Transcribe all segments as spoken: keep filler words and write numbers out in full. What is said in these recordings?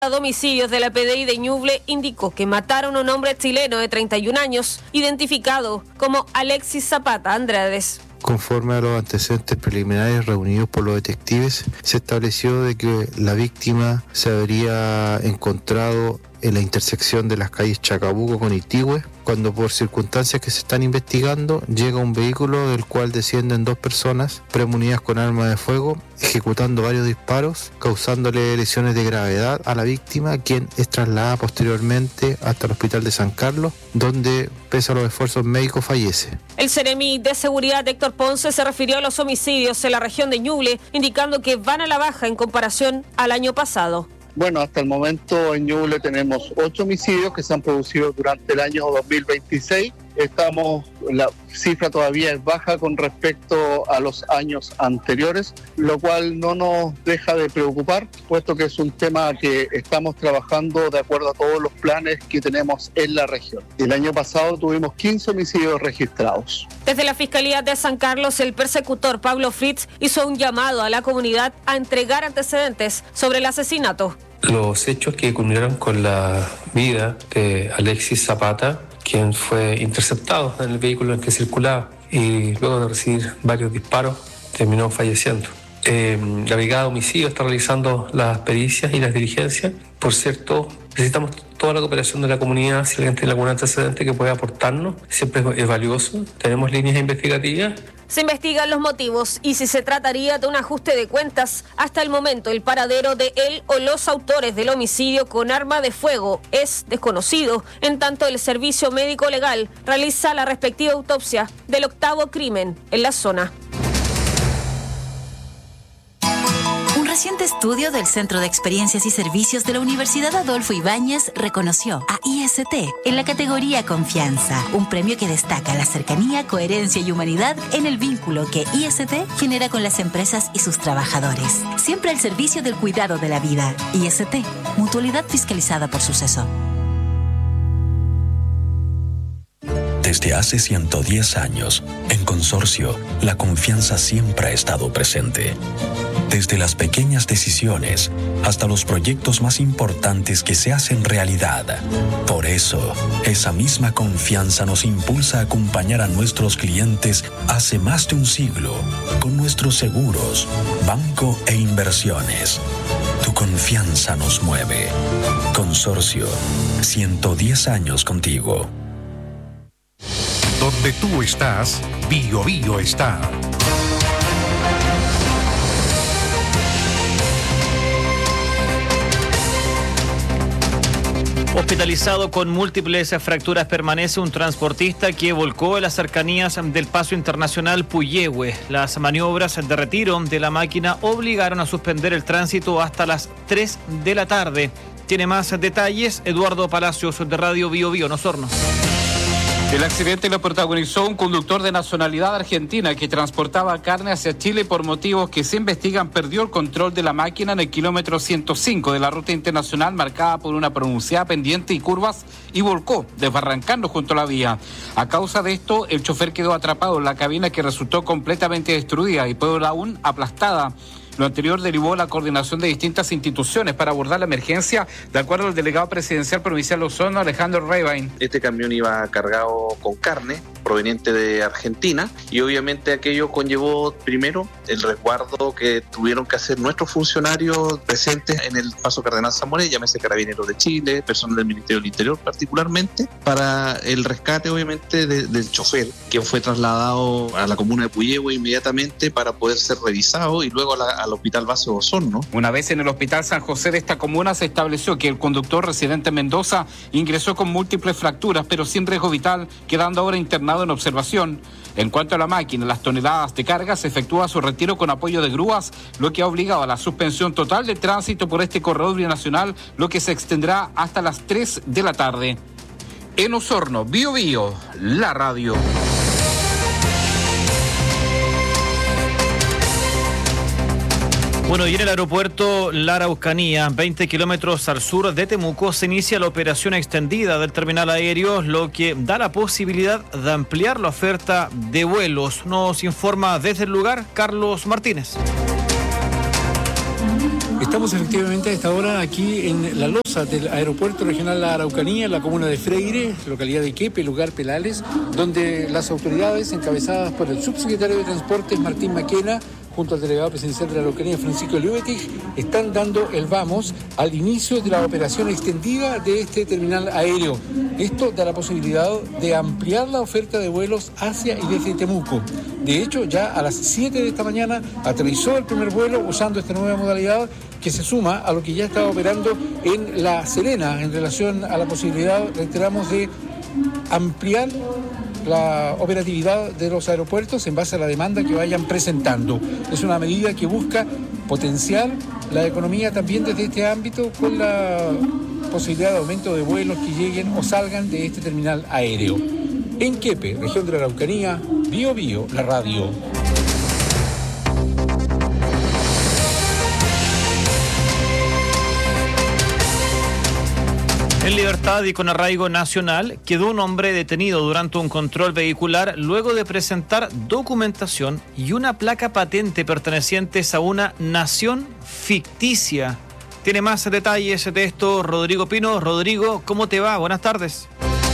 de Homicidios de la P D I de Ñuble indicó que mataron a un hombre chileno de treinta y un años, identificado como Alexis Zapata Andrades. Conforme a los antecedentes preliminares reunidos por los detectives, se estableció de que la víctima se habría encontrado en la intersección de las calles Chacabuco con Itigüe, cuando por circunstancias que se están investigando llega un vehículo del cual descienden dos personas premunidas con arma de fuego, ejecutando varios disparos, causándole lesiones de gravedad a la víctima, quien es trasladada posteriormente hasta el hospital de San Carlos, donde, pese a los esfuerzos médicos, fallece. El Seremi de Seguridad Héctor Ponce se refirió a los homicidios en la región de Ñuble, indicando que van a la baja en comparación al año pasado. Bueno, hasta el momento en Ñuble tenemos ocho homicidios que se han producido durante el año dos mil veintiséis. Estamos, la cifra todavía es baja con respecto a los años anteriores, lo cual no nos deja de preocupar, puesto que es un tema que estamos trabajando de acuerdo a todos los planes que tenemos en la región. El año pasado tuvimos quince homicidios registrados. Desde la Fiscalía de San Carlos, el persecutor Pablo Fritz hizo un llamado a la comunidad a entregar antecedentes sobre el asesinato. Los hechos que culminaron con la vida de Alexis Zapata, quien fue interceptado en el vehículo en que circulaba y luego de recibir varios disparos terminó falleciendo. Eh, la Brigada de Homicidio está realizando las pericias y las diligencias. Por cierto, necesitamos toda la cooperación de la comunidad. Si alguien tiene algún antecedente que pueda aportarnos, siempre es valioso. Tenemos líneas investigativas. Se investigan los motivos y si se trataría de un ajuste de cuentas. Hasta el momento, el paradero de él o los autores del homicidio con arma de fuego es desconocido, en tanto el Servicio Médico Legal realiza la respectiva autopsia del octavo crimen en la zona. Un reciente estudio del Centro de Experiencias y Servicios de la Universidad Adolfo Ibáñez reconoció a I S T en la categoría Confianza, un premio que destaca la cercanía, coherencia y humanidad en el vínculo que I S T genera con las empresas y sus trabajadores. Siempre al servicio del cuidado de la vida. I S T, mutualidad fiscalizada por Suceso. Desde hace ciento diez años, en Consorcio, la confianza siempre ha estado presente. Desde las pequeñas decisiones hasta los proyectos más importantes que se hacen realidad. Por eso, esa misma confianza nos impulsa a acompañar a nuestros clientes hace más de un siglo con nuestros seguros, banco e inversiones. Tu confianza nos mueve. Consorcio, ciento diez años contigo. Donde tú estás, Bio Bio está. Hospitalizado con múltiples fracturas permanece un transportista que volcó en las cercanías del Paso Internacional Puyehue. Las maniobras de retiro de la máquina obligaron a suspender el tránsito hasta las tres de la tarde. Tiene más detalles Eduardo Palacios de Radio Bio Bio en Osorno. El accidente lo protagonizó un conductor de nacionalidad argentina que transportaba carne hacia Chile por motivos que se investigan. Perdió el control de la máquina en el kilómetro ciento cinco de la ruta internacional marcada por una pronunciada pendiente y curvas y volcó, desbarrancando junto a la vía. A causa de esto, el chofer quedó atrapado en la cabina que resultó completamente destruida y peor aún aplastada. Lo anterior derivó la coordinación de distintas instituciones para abordar la emergencia, de acuerdo al delegado presidencial provincial de Osorno, Alejandro Reibain. Este camión iba cargado con carne proveniente de Argentina y obviamente aquello conllevó primero el resguardo que tuvieron que hacer nuestros funcionarios presentes en el Paso Cardenal San Moré, llámese Carabineros de Chile, personal del Ministerio del Interior particularmente, para el rescate obviamente de, del chofer, quien fue trasladado a la comuna de Puyehue inmediatamente para poder ser revisado y luego a la, al Hospital Base de Osorno. Una vez en el Hospital San José de esta comuna se estableció que el conductor residente en Mendoza ingresó con múltiples fracturas pero sin riesgo vital, quedando ahora internado en observación. En cuanto a la máquina, las toneladas de carga se efectúa su retiro con apoyo de grúas, lo que ha obligado a la suspensión total de tránsito por este corredor binacional, lo que se extenderá hasta las tres de la tarde. En Osorno, Bio Bio, la radio. Bueno, y en el aeropuerto La Araucanía, veinte kilómetros al sur de Temuco, se inicia la operación extendida del terminal aéreo, lo que da la posibilidad de ampliar la oferta de vuelos. Nos informa desde el lugar Carlos Martínez. Estamos efectivamente a esta hora aquí en la losa del Aeropuerto Regional La Araucanía, en la comuna de Freire, localidad de Quepe, lugar Pelales, donde las autoridades encabezadas por el subsecretario de Transportes Martín Maquena, junto al delegado presidencial de la Araucanía, Francisco Liubetig, están dando el vamos al inicio de la operación extendida de este terminal aéreo. Esto da la posibilidad de ampliar la oferta de vuelos hacia y desde Temuco. De hecho, ya a las siete de esta mañana aterrizó el primer vuelo usando esta nueva modalidad que se suma a lo que ya estaba operando en La Serena en relación a la posibilidad, reiteramos, de ampliar la operatividad de los aeropuertos en base a la demanda que vayan presentando. Es una medida que busca potenciar la economía también desde este ámbito con la posibilidad de aumento de vuelos que lleguen o salgan de este terminal aéreo. En Quepe, región de la Araucanía, Bío Bío, la radio. En libertad y con arraigo nacional, quedó un hombre detenido durante un control vehicular luego de presentar documentación y una placa patente pertenecientes a una nación ficticia. Tiene más detalles de esto Rodrigo Pino. Rodrigo, ¿cómo te va? Buenas tardes.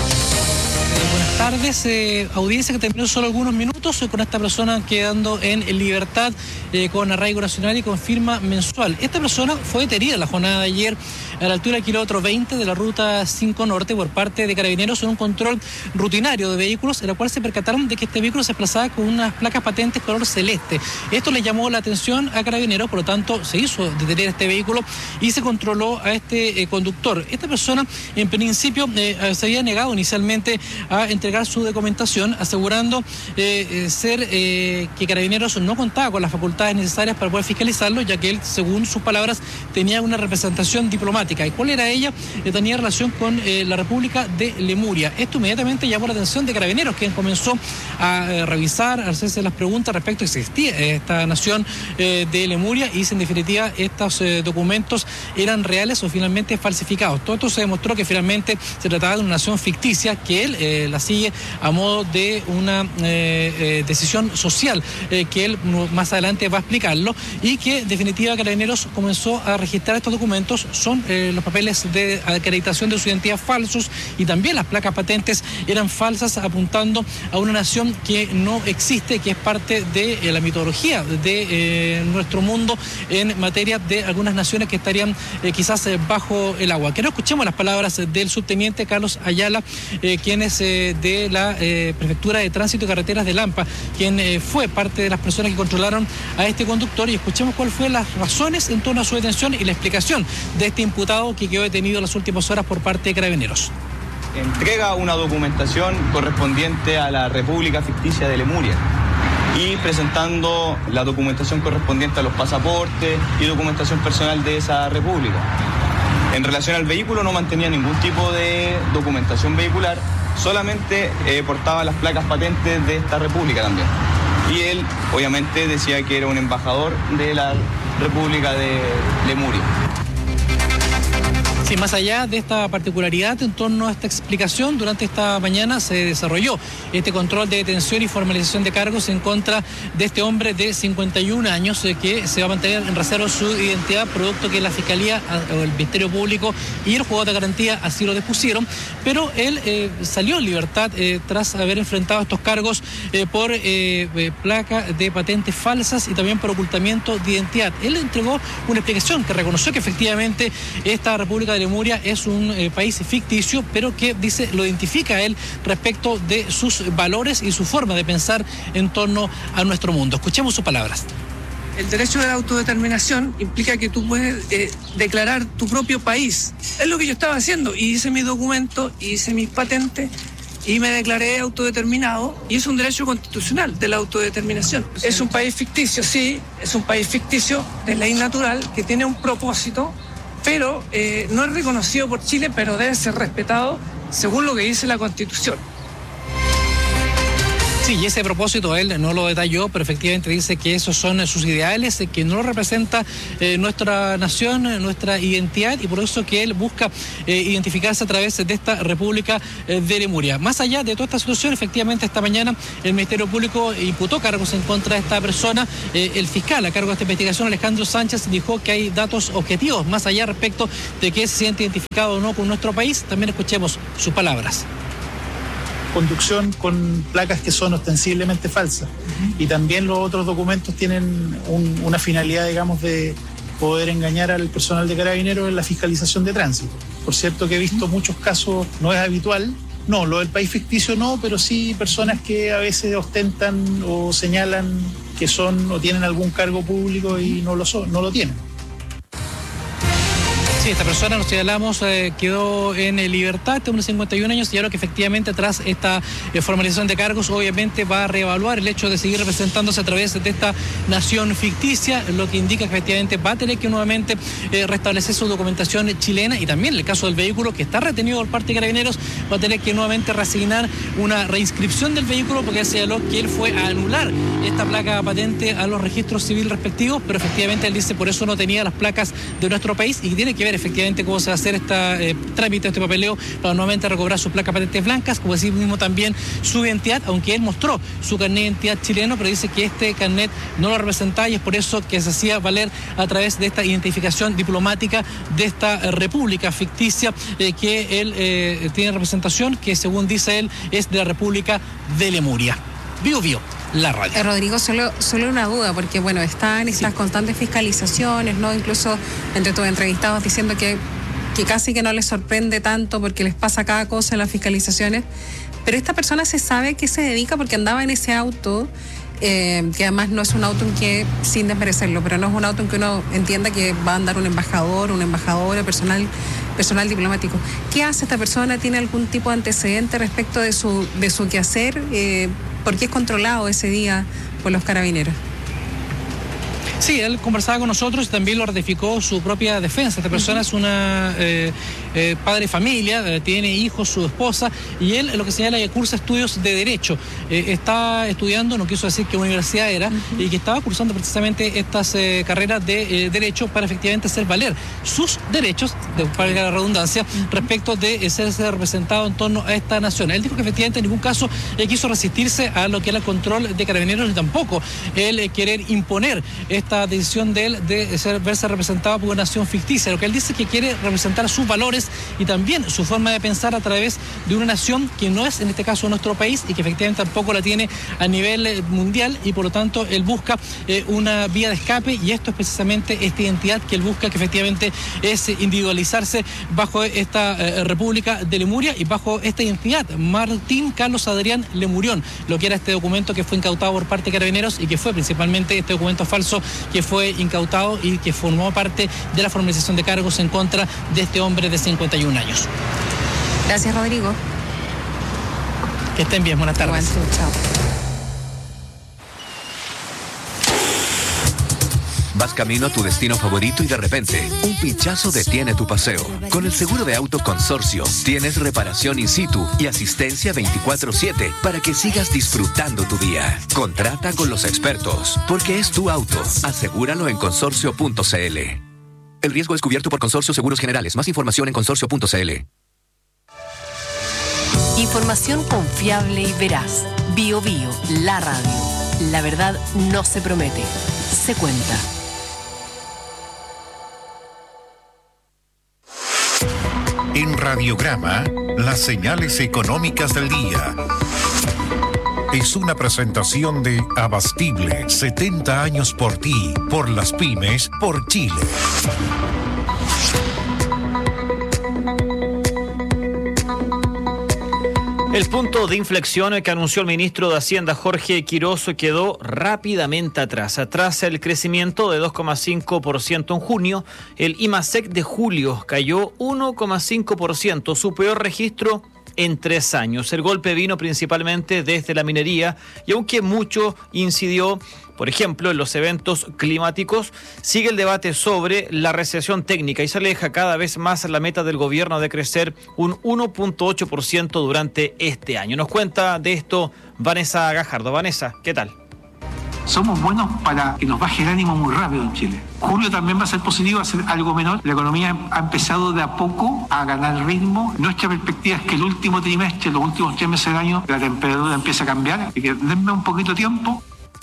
Buenas tardes, eh, audiencia que terminó solo algunos minutos con esta persona quedando en libertad eh, con arraigo nacional y con firma mensual. Esta persona fue detenida en la jornada de ayer a la altura del kilómetro veinte de la ruta cinco Norte por parte de Carabineros en un control rutinario de vehículos, en la cual se percataron de que este vehículo se desplazaba con unas placas patentes color celeste. Esto le llamó la atención a Carabineros, por lo tanto se hizo detener este vehículo y se controló a este eh, conductor. Esta persona en principio eh, se había negado inicialmente a entregar su documentación, asegurando eh, eh, ser eh, que Carabineros no contaba con las facultades necesarias para poder fiscalizarlo, ya que él, según sus palabras, tenía una representación diplomática. ¿Y cuál era ella? Eh, tenía relación con eh, la República de Lemuria. Esto inmediatamente llamó la atención de Carabineros, quien comenzó a eh, revisar, a hacerse las preguntas respecto a si existía esta nación eh, de Lemuria y si en definitiva estos eh, documentos eran reales o finalmente falsificados. Todo esto se demostró que finalmente se trataba de una nación ficticia, que él eh, la sigue a modo de una eh, eh, decisión social eh, que él más adelante va a explicarlo, y que en definitiva Carabineros comenzó a registrar estos documentos. Son eh, los papeles de acreditación de su identidad falsos, y también las placas patentes eran falsas, apuntando a una nación que no existe, que es parte de eh, la mitología de eh, nuestro mundo en materia de algunas naciones que estarían eh, quizás eh, bajo el agua. Que no escuchemos las palabras del subteniente Carlos Ayala, eh, quien es eh, de la eh, Prefectura de Tránsito y Carreteras de Lampa, quien eh, fue parte de las personas que controlaron a este conductor, y escuchemos cuáles fueron las razones en torno a su detención y la explicación de este imputado que quedó detenido en las últimas horas por parte de Carabineros. Entrega una documentación correspondiente a la República Ficticia de Lemuria y presentando la documentación correspondiente a los pasaportes y documentación personal de esa república. En relación al vehículo no mantenía ningún tipo de documentación vehicular, solamente eh, portaba las placas patentes de esta república también. Y él obviamente decía que era un embajador de la República de Lemuria. Sí, más allá de esta particularidad en torno a esta explicación, durante esta mañana se desarrolló este control de detención y formalización de cargos en contra de este hombre de cincuenta y un años eh, que se va a mantener en reserva su identidad, producto que la Fiscalía, o el Ministerio Público y el Juzgado de Garantía así lo dispusieron, pero él eh, salió en libertad eh, tras haber enfrentado estos cargos eh, por eh, eh, placa de patentes falsas y también por ocultamiento de identidad. Él entregó una explicación que reconoció que efectivamente esta República de Lemuria es un eh, país ficticio, pero que dice lo identifica a él respecto de sus valores y su forma de pensar en torno a nuestro mundo. Escuchemos sus palabras. El derecho de la autodeterminación implica que tú puedes eh, declarar tu propio país. Es lo que yo estaba haciendo, y hice mi documento, hice mis patentes y me declaré autodeterminado, y es un derecho constitucional de la autodeterminación. Es un país ficticio, sí, es un país ficticio de ley natural que tiene un propósito, pero eh, no es reconocido por Chile, pero debe ser respetado según lo que dice la Constitución. Sí, y ese propósito él no lo detalló, pero efectivamente dice que esos son sus ideales, que no representa eh, nuestra nación, nuestra identidad, y por eso que él busca eh, identificarse a través de esta República eh, de Lemuria. Más allá de toda esta situación, efectivamente esta mañana el Ministerio Público imputó cargos en contra de esta persona. Eh, el fiscal a cargo de esta investigación, Alejandro Sánchez, dijo que hay datos objetivos, más allá respecto de que se siente identificado o no con nuestro país. También escuchemos sus palabras. Conducción con placas que son ostensiblemente falsas. Uh-huh. Y también los otros documentos tienen un, una finalidad, digamos, de poder engañar al personal de Carabineros en la fiscalización de tránsito. Por cierto que he visto uh-huh. muchos casos, no es habitual, no, lo del país ficticio no, pero sí personas que a veces ostentan o señalan que son o tienen algún cargo público y no lo son, no lo tienen. Sí, esta persona, nos señalamos, eh, quedó en libertad, tiene unos cincuenta y un años, y ahora que efectivamente tras esta eh, formalización de cargos, obviamente va a reevaluar el hecho de seguir representándose a través de esta nación ficticia, lo que indica que efectivamente va a tener que nuevamente eh, restablecer su documentación chilena, y también en el caso del vehículo que está retenido por parte de Carabineros, va a tener que nuevamente reasignar una reinscripción del vehículo, porque señaló que él fue a anular esta placa patente a los registros civiles respectivos, pero efectivamente él dice por eso no tenía las placas de nuestro país, y tiene que ver efectivamente cómo se va a hacer este eh, trámite, este papeleo, para nuevamente recobrar sus placas patentes blancas, como así mismo también su identidad, aunque él mostró su carnet de identidad chileno, pero dice que este carnet no lo representaba, y es por eso que se hacía valer a través de esta identificación diplomática de esta eh, república ficticia eh, que él eh, tiene representación, que según dice él es de la República de Lemuria. Bio Bio, la radio. Eh, Rodrigo, solo, solo una duda, porque bueno, están estas sí. constantes fiscalizaciones, ¿no? Incluso entre tus entrevistados diciendo que, que casi que no les sorprende tanto porque les pasa cada cosa en las fiscalizaciones. Pero esta persona se sabe que se dedica porque andaba en ese auto, eh, que además no es un auto en que, sin desmerecerlo, pero no es un auto en que uno entienda que va a andar un embajador, una embajadora, personal personal diplomático. ¿Qué hace esta persona? ¿Tiene algún tipo de antecedente respecto de su, de su quehacer? Eh, ¿Por qué es controlado ese día por los Carabineros? Sí, él conversaba con nosotros y también lo ratificó su propia defensa. Esta persona uh-huh. es una eh, eh, padre de familia, eh, tiene hijos, su esposa, y él lo que señala es que cursa estudios de Derecho. Eh, está estudiando, no quiso decir qué universidad era, uh-huh. y que estaba cursando precisamente estas eh, carreras de eh, Derecho para efectivamente hacer valer sus derechos, de, para la redundancia, uh-huh. respecto de eh, serse representado en torno a esta nación. Él dijo que efectivamente en ningún caso eh, quiso resistirse a lo que era el control de Carabineros, ni tampoco él eh, querer imponer esta esta decisión de él de ser, verse representado por una nación ficticia. Lo que él dice es que quiere representar sus valores y también su forma de pensar a través de una nación que no es en este caso nuestro país y que efectivamente tampoco la tiene a nivel mundial, y por lo tanto él busca eh, una vía de escape, y esto es precisamente esta identidad que él busca, que efectivamente es individualizarse bajo esta eh, República de Lemuria y bajo esta identidad, Martín Carlos Adrián Lemurión, lo que era este documento que fue incautado por parte de Carabineros y que fue principalmente este documento falso que fue incautado y que formó parte de la formalización de cargos en contra de este hombre de cincuenta y un años. Gracias, Rodrigo. Que estén bien, buenas tardes. Igual, chao. Vas camino a tu destino favorito y de repente, un pinchazo detiene tu paseo. Con el seguro de auto Consorcio, tienes reparación in situ y asistencia veinticuatro siete para que sigas disfrutando tu día. Contrata con los expertos, porque es tu auto. Asegúralo en consorcio punto c l. El riesgo es cubierto por Consorcio Seguros Generales. Más información en consorcio punto c l. Información confiable y veraz. Bio Bio, la radio. La verdad no se promete, se cuenta. En Radiograma, las señales económicas del día. Es una presentación de Abastible, setenta años por ti, por las pymes, por Chile. El punto de inflexión que anunció el ministro de Hacienda, Jorge Quiroz, quedó rápidamente atrás. Tras el crecimiento de dos coma cinco por ciento en junio, el IMASEC de julio cayó uno coma cinco por ciento, su peor registro en tres años. El golpe vino principalmente desde la minería, y aunque mucho incidió Por ejemplo, en los eventos climáticos sigue el debate sobre la recesión técnica y se aleja cada vez más la meta del gobierno de crecer un uno punto ocho por ciento durante este año. Nos cuenta de esto Vanessa Gajardo. Vanessa, ¿qué tal? Somos buenos para que nos baje el ánimo muy rápido en Chile. Julio también va a ser positivo, va a ser algo menor. La economía ha empezado de a poco a ganar ritmo. Nuestra perspectiva es que el último trimestre, los últimos tres meses del año, la temperatura empieza a cambiar. Así que denme un poquito de tiempo.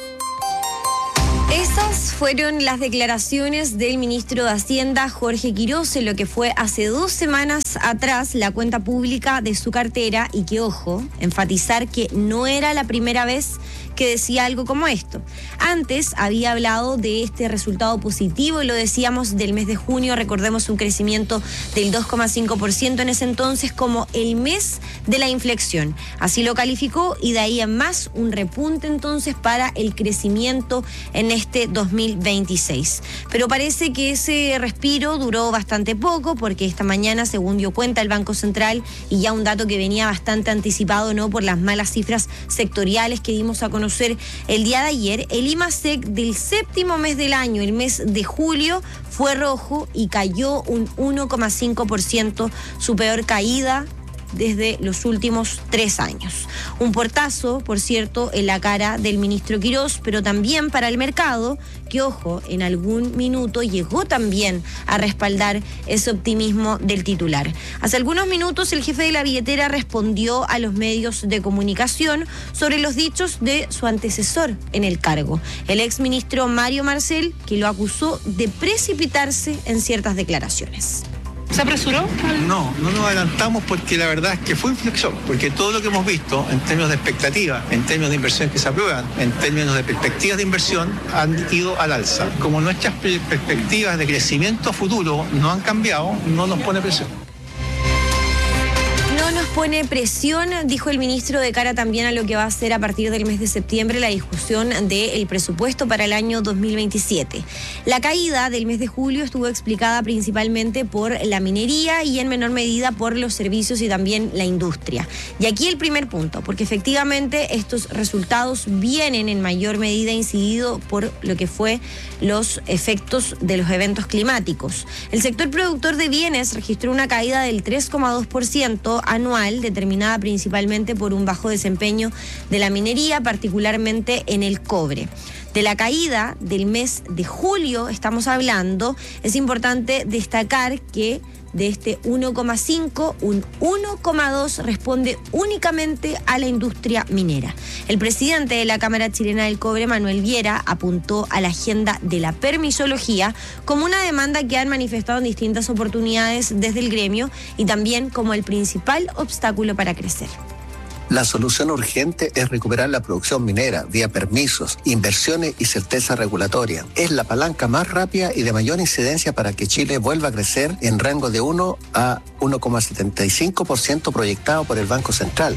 Esas fueron las declaraciones del ministro de Hacienda, Jorge Quiroz, en lo que fue hace dos semanas atrás la cuenta pública de su cartera y que, ojo, enfatizar que no era la primera vez que decía algo como esto. Antes había hablado de este resultado positivo y lo decíamos del mes de junio, recordemos un crecimiento del dos coma cinco por ciento en ese entonces como el mes de la inflexión. Así lo calificó y de ahí en más un repunte entonces para el crecimiento en este dos mil veintiséis. Pero parece que ese respiro duró bastante poco porque esta mañana, según dio cuenta el Banco Central, y ya un dato que venía bastante anticipado, ¿no?, por las malas cifras sectoriales que dimos a conocer el día de ayer, el IMASEC del séptimo mes del año, el mes de julio, fue rojo y cayó un uno coma cinco por ciento, su peor caída desde los últimos tres años. Un portazo, por cierto, en la cara del ministro Quiroz, pero también para el mercado, que, ojo, en algún minuto llegó también a respaldar ese optimismo del titular. Hace algunos minutos el jefe de la billetera respondió a los medios de comunicación sobre los dichos de su antecesor en el cargo, el exministro Mario Marcel, que lo acusó de precipitarse en ciertas declaraciones. ¿Se apresuró? No, no nos adelantamos porque la verdad es que fue inflexión, porque todo lo que hemos visto en términos de expectativas, en términos de inversión que se aprueban, en términos de perspectivas de inversión, han ido al alza. Como nuestras perspectivas de crecimiento futuro no han cambiado, no nos pone presión. No nos pone presión, dijo el ministro, de cara también a lo que va a ser a partir del mes de septiembre la discusión del presupuesto para el año dos mil veintisiete. La caída del mes de julio estuvo explicada principalmente por la minería y en menor medida por los servicios y también la industria. Y aquí el primer punto, porque efectivamente estos resultados vienen en mayor medida incidido por lo que fue los efectos de los eventos climáticos. El sector productor de bienes registró una caída del tres coma dos por ciento anual, determinada principalmente por un bajo desempeño de la minería, particularmente en el cobre. De la caída del mes de julio estamos hablando, es importante destacar que de este uno coma cinco, un uno coma dos responde únicamente a la industria minera. El presidente de la Cámara Chilena del Cobre, Manuel Viera, apuntó a la agenda de la permisología como una demanda que han manifestado en distintas oportunidades desde el gremio y también como el principal obstáculo para crecer. La solución urgente es recuperar la producción minera vía permisos, inversiones y certeza regulatoria. Es la palanca más rápida y de mayor incidencia para que Chile vuelva a crecer en rango de uno a uno coma setenta y cinco por ciento proyectado por el Banco Central.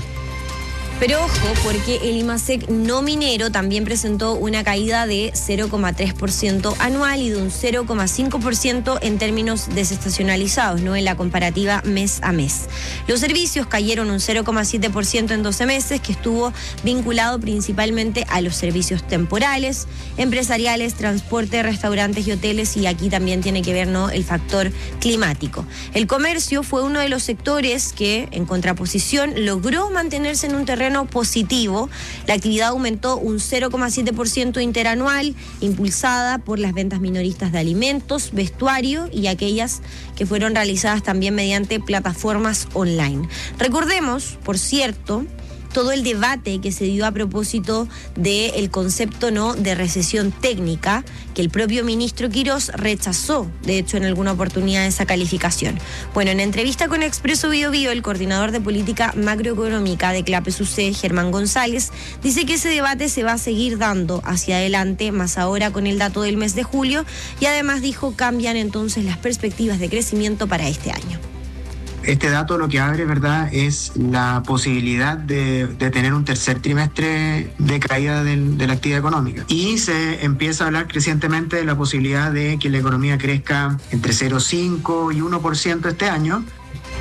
Pero ojo, porque el IMASEC no minero también presentó una caída de cero coma tres por ciento anual y de un cero coma cinco por ciento en términos desestacionalizados, ¿no?, en la comparativa mes a mes. Los servicios cayeron un cero coma siete por ciento en doce meses, que estuvo vinculado principalmente a los servicios temporales, empresariales, transporte, restaurantes y hoteles, y aquí también tiene que ver, ¿no?, el factor climático. El comercio fue uno de los sectores que, en contraposición, logró mantenerse en un terreno positivo. La actividad aumentó un cero coma siete por ciento interanual, impulsada por las ventas minoristas de alimentos, vestuario y aquellas que fueron realizadas también mediante plataformas online. Recordemos, por cierto, todo el debate que se dio a propósito del concepto, ¿no?, de recesión técnica, que el propio ministro Quiroz rechazó, de hecho, en alguna oportunidad esa calificación. Bueno, en entrevista con Expreso Bio Bio, el coordinador de política macroeconómica de CLAPES-U C, Germán González, dice que ese debate se va a seguir dando hacia adelante, más ahora con el dato del mes de julio, y además dijo cambian entonces las perspectivas de crecimiento para este año. Este dato lo que abre, ¿verdad?, es la posibilidad de, de tener un tercer trimestre de caída del, de la actividad económica. Y se empieza a hablar crecientemente de la posibilidad de que la economía crezca entre cero coma cinco y uno por ciento este año.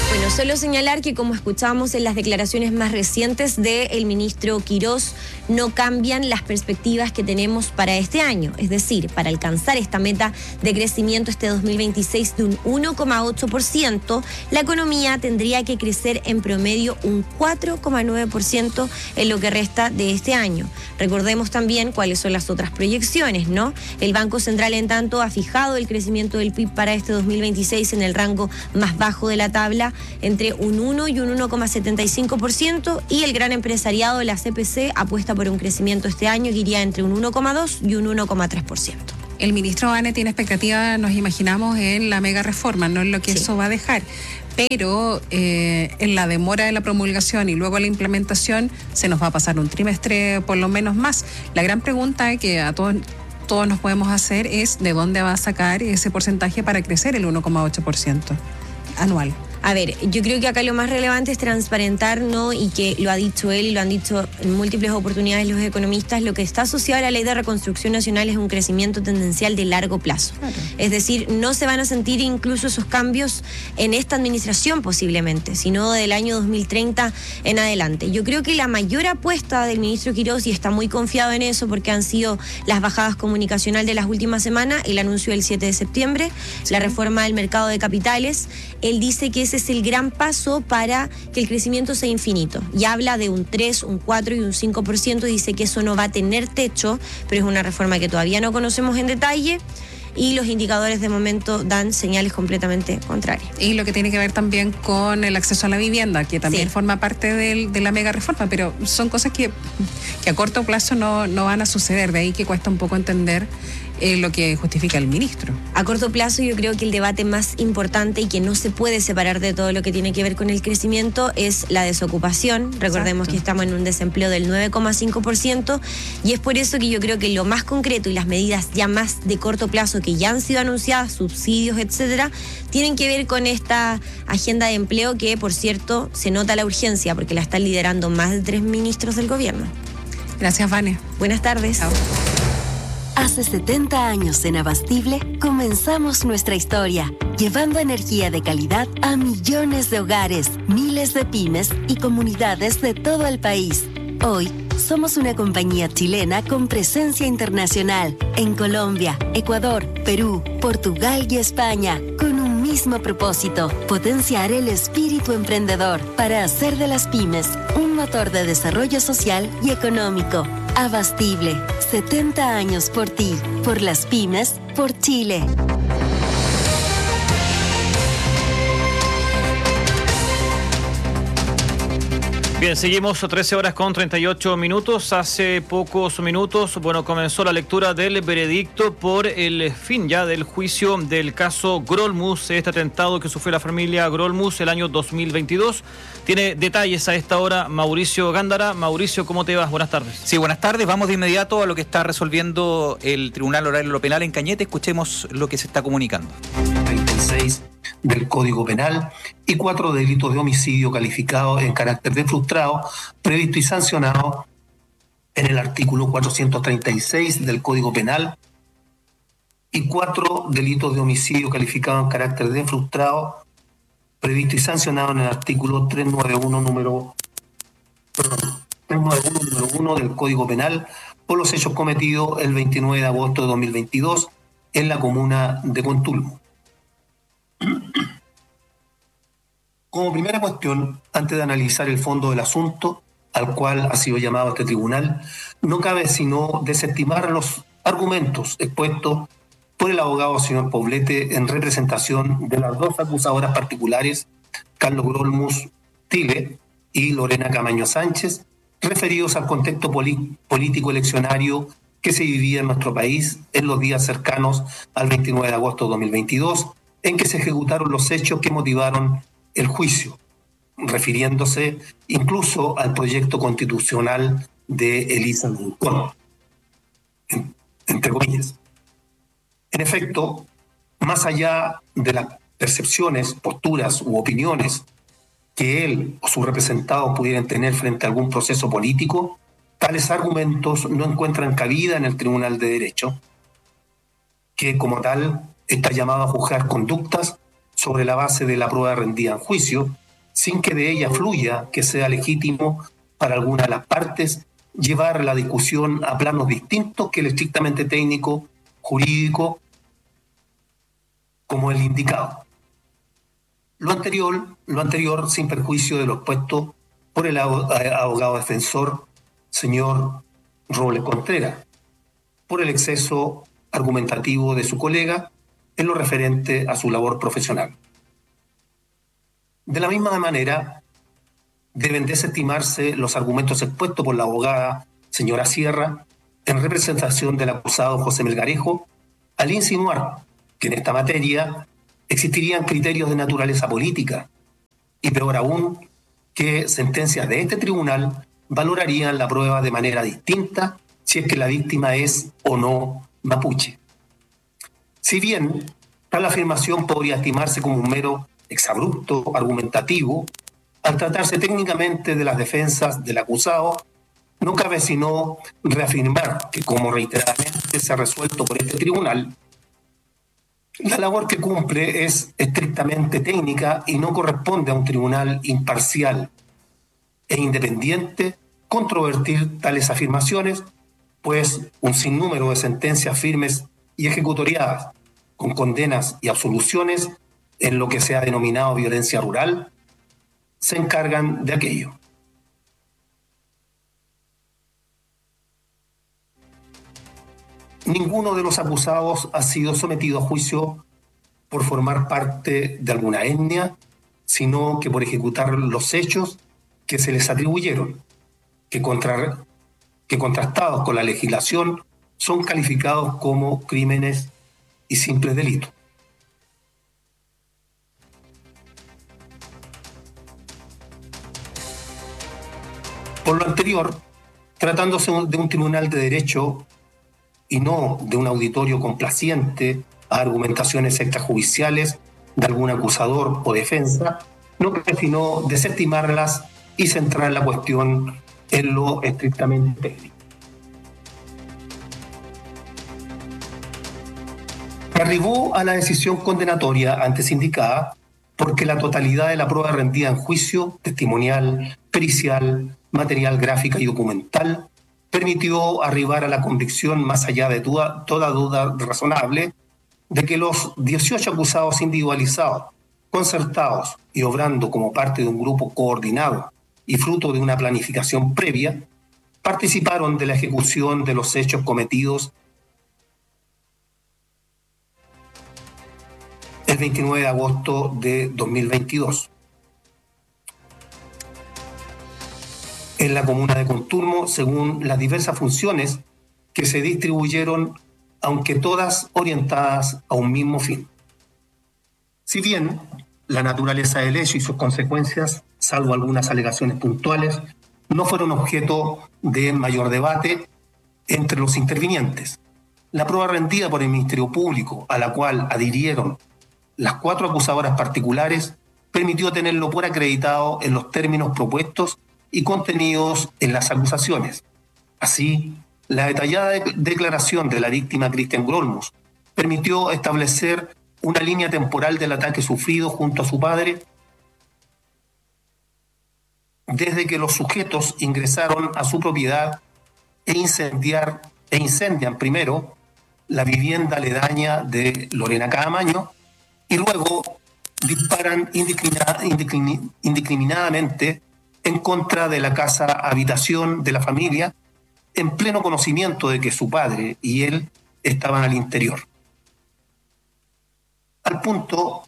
Bueno, solo señalar que, como escuchamos en las declaraciones más recientes del ministro Quirós, no cambian las perspectivas que tenemos para este año. Es decir, para alcanzar esta meta de crecimiento este dos mil veintiséis de un uno coma ocho por ciento, la economía tendría que crecer en promedio un cuatro coma nueve por ciento en lo que resta de este año. Recordemos también cuáles son las otras proyecciones, ¿no? El Banco Central, en tanto, ha fijado el crecimiento del P I B para este dos mil veintiséis en el rango más bajo de la tabla, entre un uno y un uno coma setenta y cinco por ciento, y el gran empresariado, la C P C, apuesta por un crecimiento este año que iría entre un uno coma dos y un uno coma tres por ciento. El ministro Ane tiene expectativa, nos imaginamos, en la mega reforma, no en lo que sí. eso va a dejar. Pero eh, en la demora de la promulgación y luego la implementación se nos va a pasar un trimestre por lo menos más. La gran pregunta que a todos, todos nos podemos hacer es de dónde va a sacar ese porcentaje para crecer el uno coma ocho por ciento anual. A ver, yo creo que acá lo más relevante es transparentar, ¿no? Y que lo ha dicho él y lo han dicho en múltiples oportunidades los economistas, lo que está asociado a la Ley de Reconstrucción Nacional es un crecimiento tendencial de largo plazo. Claro. Es decir, no se van a sentir incluso esos cambios en esta administración posiblemente, sino del año dos mil treinta en adelante. Yo creo que la mayor apuesta del ministro Quirós, y está muy confiado en eso porque han sido las bajadas comunicacionales de las últimas semanas, el anuncio del siete de septiembre, sí. la reforma del mercado de capitales, él dice que ese es el gran paso para que el crecimiento sea infinito. Y habla de un tres, un cuatro y un cinco por ciento. Dice que eso no va a tener techo, pero es una reforma que todavía no conocemos en detalle. Y los indicadores de momento dan señales completamente contrarias. Y lo que tiene que ver también con el acceso a la vivienda, que también sí. forma parte del, de la mega reforma, pero son cosas que, que a corto plazo no, no van a suceder. De ahí que cuesta un poco entender eh, lo que justifica el ministro. A corto plazo yo creo que el debate más importante y que no se puede separar de todo lo que tiene que ver con el crecimiento es la desocupación. Recordemos Exacto. que estamos en un desempleo del nueve coma cinco por ciento y es por eso que yo creo que lo más concreto y las medidas ya más de corto plazo que ya han sido anunciadas, subsidios, etcétera, tienen que ver con esta agenda de empleo que, por cierto, se nota la urgencia porque la están liderando más de tres ministros del gobierno. Gracias, Vane. Buenas tardes. Chao. Hace setenta años en Abastible comenzamos nuestra historia, llevando energía de calidad a millones de hogares, miles de pymes y comunidades de todo el país. Hoy, somos una compañía chilena con presencia internacional en Colombia, Ecuador, Perú, Portugal y España, con un mismo propósito: potenciar el espíritu emprendedor para hacer de las pymes un motor de desarrollo social y económico. Abastible, setenta años por ti, por las pymes, por Chile. Bien, seguimos trece horas con treinta y ocho minutos. Hace pocos minutos, bueno, comenzó la lectura del veredicto por el fin ya del juicio del caso Grolmus, este atentado que sufrió la familia Grolmus el año dos mil veintidós. Tiene detalles a esta hora Mauricio Gándara. Mauricio, ¿cómo te vas? Buenas tardes. Sí, buenas tardes. Vamos de inmediato a lo que está resolviendo el Tribunal Oral de lo Penal en Cañete. Escuchemos lo que se está comunicando. veintiséis del Código Penal y cuatro delitos de homicidio calificado en carácter de frustrado, previsto y sancionado en el artículo cuatrocientos treinta y seis del Código Penal y cuatro delitos de homicidio calificado en carácter de frustrado, previsto y sancionado en el artículo trescientos noventa y uno número, trescientos noventa y uno número uno del Código Penal por los hechos cometidos el veintinueve de agosto de dos mil veintidós en la comuna de Contulmo. Como primera cuestión, antes de analizar el fondo del asunto al cual ha sido llamado este tribunal, no cabe sino desestimar los argumentos expuestos por el abogado señor Poblete en representación de las dos acusadoras particulares, Carlos Grolmus Tile y Lorena Camaño Sánchez, referidos al contexto poli- político eleccionario que se vivía en nuestro país en los días cercanos al veintinueve de agosto de dos mil veintidós, en que se ejecutaron los hechos que motivaron el juicio, refiriéndose incluso al proyecto constitucional de Elisa Loncón, entre comillas. En efecto, más allá de las percepciones, posturas u opiniones que él o sus representados pudieran tener frente a algún proceso político, tales argumentos no encuentran cabida en el Tribunal de Derecho, que como tal está llamado a juzgar conductas sobre la base de la prueba rendida en juicio, sin que de ella fluya que sea legítimo para alguna de las partes llevar la discusión a planos distintos que el estrictamente técnico, jurídico, como el indicado. Lo anterior, lo anterior sin perjuicio de lo expuesto por el abogado defensor, señor Robles Contreras, por el exceso argumentativo de su colega en lo referente a su labor profesional. De la misma manera, deben desestimarse los argumentos expuestos por la abogada señora Sierra en representación del acusado José Melgarejo al insinuar que en esta materia existirían criterios de naturaleza política y, peor aún, que sentencias de este tribunal valorarían la prueba de manera distinta si es que la víctima es o no mapuche. Si bien tal afirmación podría estimarse como un mero exabrupto argumentativo, al tratarse técnicamente de las defensas del acusado, no cabe sino reafirmar que, como reiteradamente se ha resuelto por este tribunal, la labor que cumple es estrictamente técnica y no corresponde a un tribunal imparcial e independiente controvertir tales afirmaciones, pues un sinnúmero de sentencias firmes y ejecutoriadas con condenas y absoluciones en lo que se ha denominado violencia rural se encargan de aquello. Ninguno de los acusados ha sido sometido a juicio por formar parte de alguna etnia, sino que por ejecutar los hechos que se les atribuyeron, que, contra, que contrastados con la legislación son calificados como crímenes y simples delitos. Por lo anterior, tratándose de un tribunal de derecho y no de un auditorio complaciente a argumentaciones extrajudiciales de algún acusador o defensa, no cabe sino desestimarlas y centrar la cuestión en lo estrictamente técnico. Se arribó a la decisión condenatoria antes indicada porque la totalidad de la prueba rendida en juicio, testimonial, pericial, material gráfica y documental, permitió arribar a la convicción, más allá de toda, toda duda razonable, de que los dieciocho acusados individualizados, concertados y obrando como parte de un grupo coordinado y fruto de una planificación previa, participaron de la ejecución de los hechos cometidos el veintinueve de agosto de dos mil veintidós. En la comuna de Conturmo, según las diversas funciones que se distribuyeron, aunque todas orientadas a un mismo fin. Si bien la naturaleza del hecho y sus consecuencias, salvo algunas alegaciones puntuales, no fueron objeto de mayor debate entre los intervinientes, la prueba rendida por el Ministerio Público, a la cual adhirieron las cuatro acusadoras particulares, permitió tenerlo por acreditado en los términos propuestos y contenidos en las acusaciones. Así, la detallada de- declaración de la víctima Cristian Grolmus permitió establecer una línea temporal del ataque sufrido junto a su padre desde que los sujetos ingresaron a su propiedad e, incendiar, e incendian primero la vivienda aledaña de Lorena Caamaño y luego disparan indiscrimina- indiscrimi- indiscriminadamente en contra de la casa habitación de la familia, en pleno conocimiento de que su padre y él estaban al interior. Al punto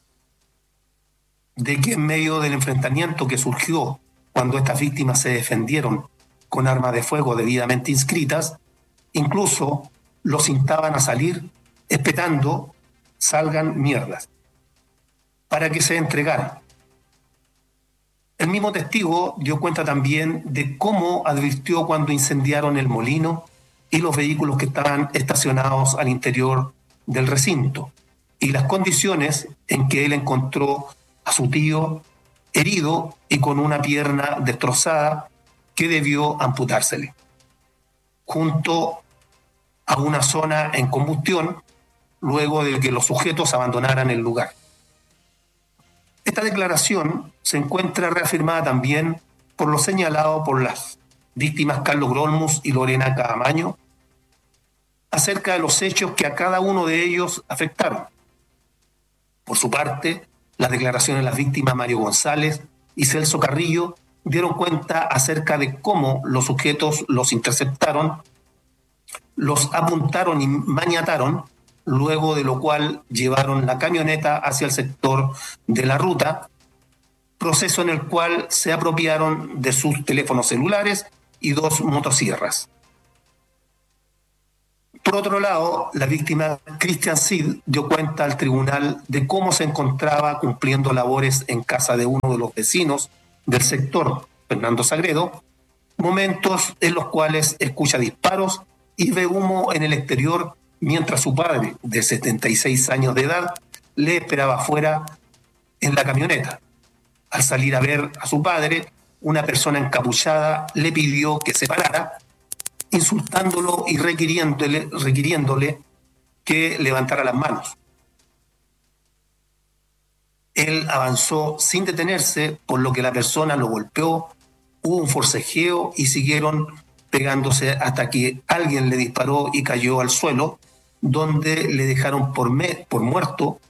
de que en medio del enfrentamiento que surgió cuando estas víctimas se defendieron con armas de fuego debidamente inscritas, incluso los instaban a salir espetando salgan mierdas, para que se entregaran. El mismo testigo dio cuenta también de cómo advirtió cuando incendiaron el molino y los vehículos que estaban estacionados al interior del recinto, y las condiciones en que él encontró a su tío herido y con una pierna destrozada que debió amputársele, junto a una zona en combustión luego de que los sujetos abandonaran el lugar. Esta declaración se encuentra reafirmada también por lo señalado por las víctimas Carlos Grolmus y Lorena Caamaño acerca de los hechos que a cada uno de ellos afectaron. Por su parte, las declaraciones de las víctimas Mario González y Celso Carrillo dieron cuenta acerca de cómo los sujetos los interceptaron, los apuntaron y maniataron, luego de lo cual llevaron la camioneta hacia el sector de la ruta, proceso en el cual se apropiaron de sus teléfonos celulares y dos motosierras. Por otro lado, la víctima Cristian Cid dio cuenta al tribunal de cómo se encontraba cumpliendo labores en casa de uno de los vecinos del sector, Fernando Sagredo, momentos en los cuales escucha disparos y ve humo en el exterior mientras su padre, de setenta y seis años de edad, le esperaba afuera en la camioneta. Al salir a ver a su padre, una persona encapuchada le pidió que se parara, insultándolo y requiriéndole, requiriéndole que levantara las manos. Él avanzó sin detenerse, por lo que la persona lo golpeó, hubo un forcejeo y siguieron pegándose hasta que alguien le disparó y cayó al suelo, donde le dejaron por, me, por muerto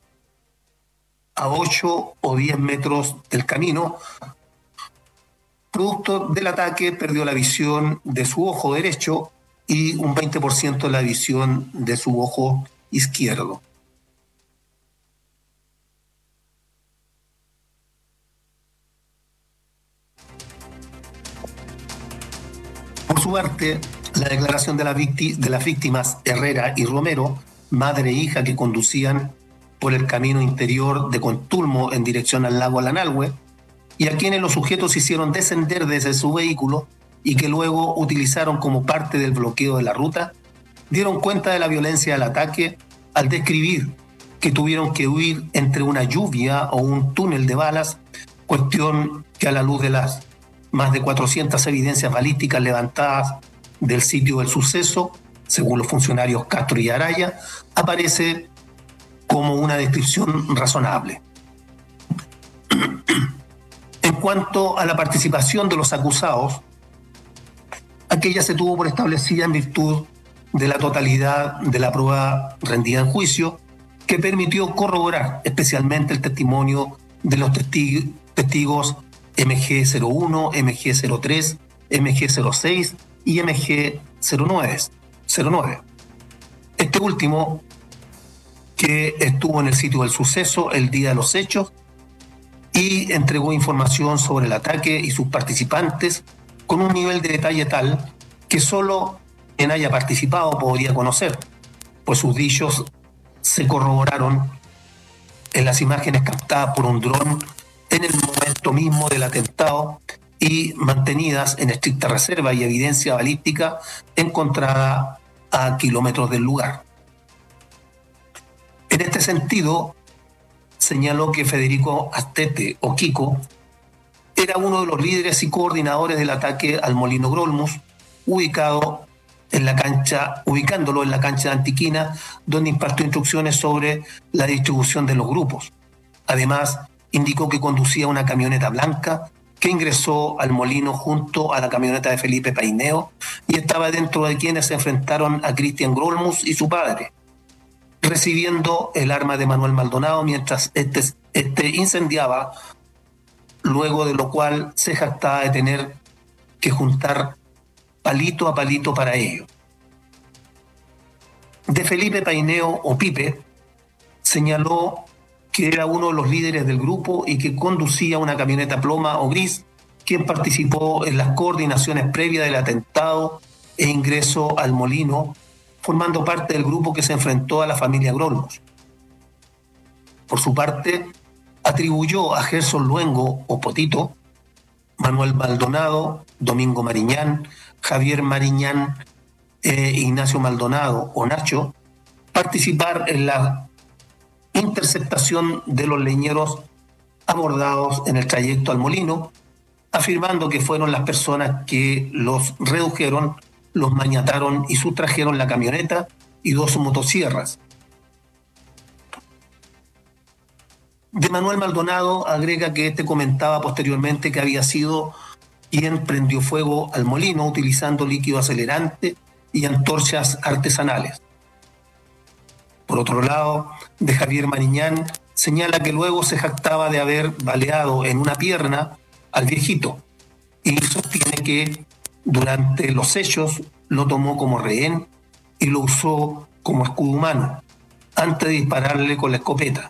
a ocho o diez metros del camino. Producto del ataque, perdió la visión de su ojo derecho y un veinte por ciento de la visión de su ojo izquierdo. Por su parte, la declaración de, la vícti- de las víctimas Herrera y Romero, madre e hija que conducían por el camino interior de Contulmo en dirección al lago Alanalhue, y a quienes los sujetos hicieron descender desde su vehículo y que luego utilizaron como parte del bloqueo de la ruta, dieron cuenta de la violencia del ataque al describir que tuvieron que huir entre una lluvia o un túnel de balas, cuestión que a la luz de las más de cuatrocientas evidencias balísticas levantadas del sitio del suceso, según los funcionarios Castro y Araya, aparece como una descripción razonable. En cuanto a la participación de los acusados, aquella se tuvo por establecida en virtud de la totalidad de la prueba rendida en juicio, que permitió corroborar especialmente el testimonio de los testi- testigos M G cero uno, M G cero tres, M G cero seis y M G cero nueve. Este último, que estuvo en el sitio del suceso el día de los hechos y entregó información sobre el ataque y sus participantes con un nivel de detalle tal que solo quien haya participado podría conocer, pues sus dichos se corroboraron en las imágenes captadas por un dron en el momento mismo del atentado y mantenidas en estricta reserva y evidencia balística encontrada a kilómetros del lugar. En este sentido, señaló que Federico Astete, o Kiko, era uno de los líderes y coordinadores del ataque al Molino Grolmus, ubicado en la cancha, ubicándolo en la cancha de Antiquina, donde impartió instrucciones sobre la distribución de los grupos. Además, indicó que conducía una camioneta blanca que ingresó al molino junto a la camioneta de Felipe Paineo y estaba dentro de quienes se enfrentaron a Cristian Grolmus y su padre, recibiendo el arma de Manuel Maldonado mientras este, este incendiaba, luego de lo cual se jactaba de tener que juntar palito a palito para ello. De Felipe Paineo, o Pipe, señaló que era uno de los líderes del grupo y que conducía una camioneta ploma o gris, quien participó en las coordinaciones previas del atentado e ingreso al molino, formando parte del grupo que se enfrentó a la familia Grolmus. Por su parte, atribuyó a Gerson Luengo, o Potito, Manuel Maldonado, Domingo Mariñán, Javier Mariñán, eh, Ignacio Maldonado, o Nacho, participar en la interceptación de los leñeros abordados en el trayecto al molino, afirmando que fueron las personas que los redujeron, los maniataron y sustrajeron la camioneta y dos motosierras. De Manuel Maldonado agrega que este comentaba posteriormente que había sido quien prendió fuego al molino utilizando líquido acelerante y antorchas artesanales. Por otro lado, de Javier Mariñán señala que luego se jactaba de haber baleado en una pierna al viejito y sostiene que durante los hechos lo tomó como rehén y lo usó como escudo humano antes de dispararle con la escopeta.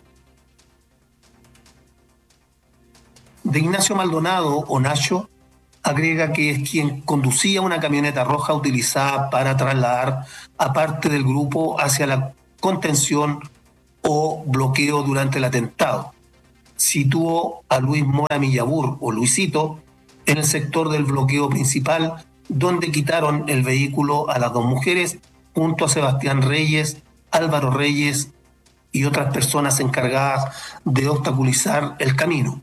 De Ignacio Maldonado, o Nacho, agrega que es quien conducía una camioneta roja utilizada para trasladar a parte del grupo hacia la contención o bloqueo durante el atentado. Situó a Luis Mora Millabur, o Luisito, en el sector del bloqueo principal, donde quitaron el vehículo a las dos mujeres junto a Sebastián Reyes, Álvaro Reyes y otras personas encargadas de obstaculizar el camino.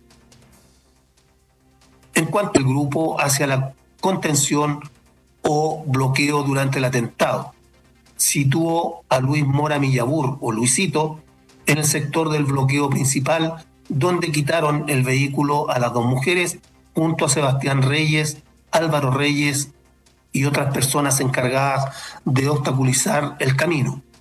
En cuanto al grupo hacia la contención o bloqueo durante el atentado, situó a Luis Mora Millabur, o Luisito, en el sector del bloqueo principal, donde quitaron el vehículo a las dos mujeres junto a Sebastián Reyes, Álvaro Reyes y otras personas encargadas de obstaculizar el camino.